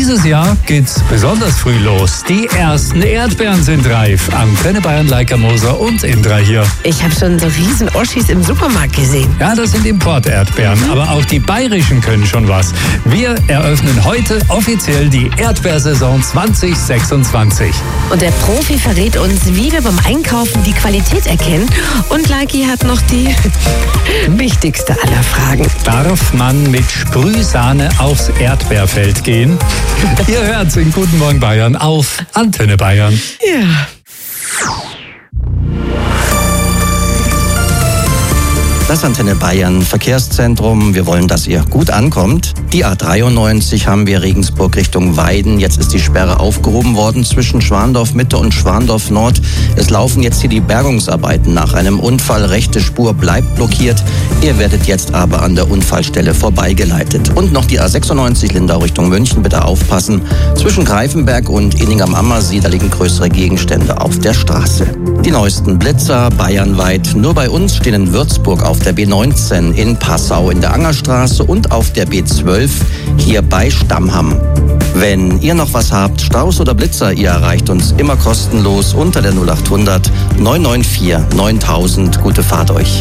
dieses Jahr geht's besonders früh los. Die ersten Erdbeeren sind reif. Antenne Bayern, Leica Moser und Indra hier. Ich habe schon so riesen Oschis im Supermarkt gesehen. Ja, das sind Import-Erdbeeren, aber auch die bayerischen können schon was. Wir eröffnen heute offiziell die Erdbeersaison 2026. Und der Profi verrät uns, wie wir beim Einkaufen die Qualität erkennen. Und Lucky hat noch die wichtigste aller Fragen. Darf man mit Sprühsahne aufs Erdbeerfeld gehen? Ihr hört's in Guten Morgen Bayern auf Antenne Bayern. Ja. Das Antenne Bayern Verkehrszentrum. Wir wollen, dass ihr gut ankommt. Die A93 haben wir Regensburg Richtung Weiden. Jetzt ist die Sperre aufgehoben worden zwischen Schwandorf Mitte und Schwandorf Nord. Es laufen jetzt hier die Bergungsarbeiten nach einem Unfall. Rechte Spur bleibt blockiert. Ihr werdet jetzt aber an der Unfallstelle vorbeigeleitet. Und noch die A96 Lindau Richtung München. Bitte aufpassen. Zwischen Greifenberg und Inning am Ammersee, da liegen größere Gegenstände auf der Straße. Die neuesten Blitzer bayernweit. Nur bei uns stehen in Würzburg auf der B19, in Passau in der Angerstraße und auf der B12 hier bei Stammham. Wenn ihr noch was habt, Staus oder Blitzer, ihr erreicht uns immer kostenlos unter der 0800 994 9000. Gute Fahrt euch.